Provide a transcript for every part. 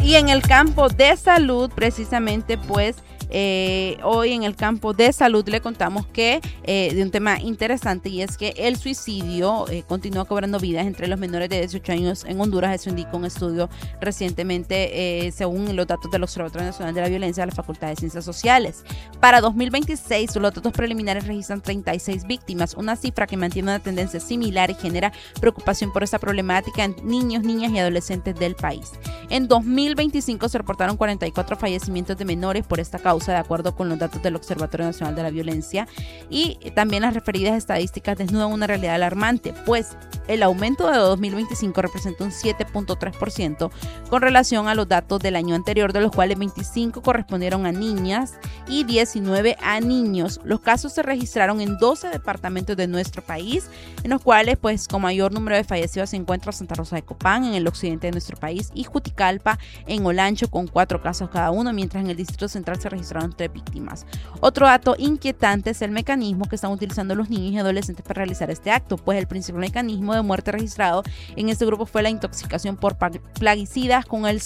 Y en el campo de salud, precisamente, pues, hoy en el campo de salud le contamos que de un tema interesante, y es que el suicidio continúa cobrando vidas entre los menores de 18 años en Honduras. Eso indica un estudio recientemente según los datos del Observatorio Nacional de la Violencia de la Facultad de Ciencias Sociales. Para 2026 los datos preliminares registran 36 víctimas, una cifra que mantiene una tendencia similar y genera preocupación por esta problemática en niños, niñas y adolescentes del país. En 2025 se reportaron 44 fallecimientos de menores por esta causa, de acuerdo con los datos del Observatorio Nacional de la Violencia, y también las referidas estadísticas desnudan una realidad alarmante, pues el aumento de 2025 representa un 7.3% con relación a los datos del año anterior, de los cuales 25 correspondieron a niñas y 19 a niños. Los casos se registraron en 12 departamentos de nuestro país, en los cuales pues con mayor número de fallecidos se encuentra Santa Rosa de Copán en el occidente de nuestro país y Juticalpa en Olancho con 4 casos cada uno, mientras en el Distrito Central se registraron 3 víctimas. Otro dato inquietante es el mecanismo que están utilizando los niños y adolescentes para realizar este acto, pues el principal mecanismo de muerte registrado en este grupo fue la intoxicación por plaguicidas con el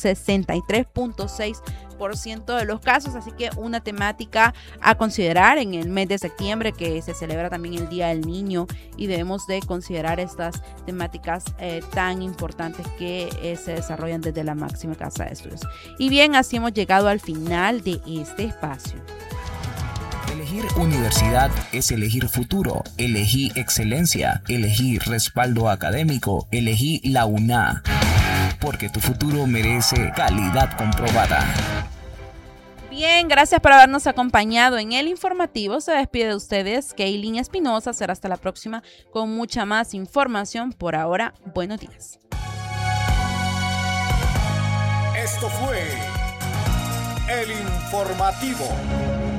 63.6% de los casos. Así que una temática a considerar en el mes de septiembre, que se celebra también el Día del Niño, y debemos de considerar estas temáticas tan importantes que se desarrollan desde la máxima casa de estudios. Y bien, así hemos llegado al final de este espacio. Elegir universidad es elegir futuro, elegí excelencia, elegí respaldo académico, elegí la UNA, porque tu futuro merece calidad comprobada. Bien, gracias por habernos acompañado en el informativo. Se despide de ustedes Kaylin Espinosa. Será hasta la próxima con mucha más información. Por ahora, buenos días. Esto fue el informativo.